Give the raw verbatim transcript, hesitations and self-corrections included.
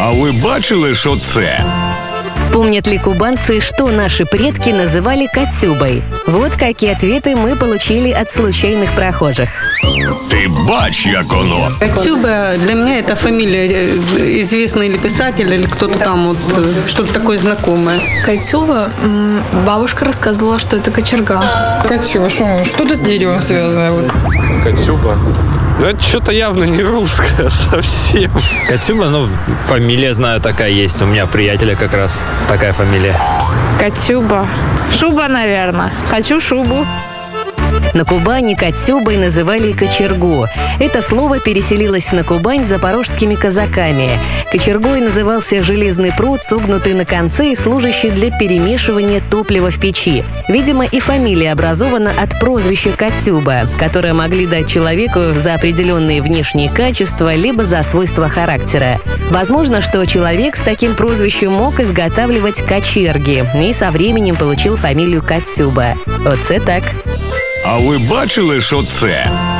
А ви бачили, що це? Помнят ли кубанцы, что наши предки называли кацюбой? Вот какие ответы мы получили от случайных прохожих. Ти бач, як оно. Кацюба для меня это фамилия известный или писатель, или кто-то там, вот, что-то такое знакомое. Кацюба, бабушка рассказывала, что это кочерга. Кацюба, что, что-то с деревом связанное. Вот. Кацюба. Ну, это что-то явно не русское совсем. Кацюба, ну, фамилия, знаю, такая есть. У меня приятеля как раз такая фамилия. Кацюба. Шуба, наверное. Хочу шубу. На Кубани кацюбой называли кочергу. Это слово переселилось на Кубань запорожскими казаками. Кочергой назывался железный пруд, согнутый на конце и служащий для перемешивания топлива в печи. Видимо, и фамилия образована от прозвища кацюба, которое могли дать человеку за определенные внешние качества либо за свойства характера. Возможно, что человек с таким прозвищем мог изготавливать кочерги и со временем получил фамилию кацюба. Оце так. А ви бачили, що це?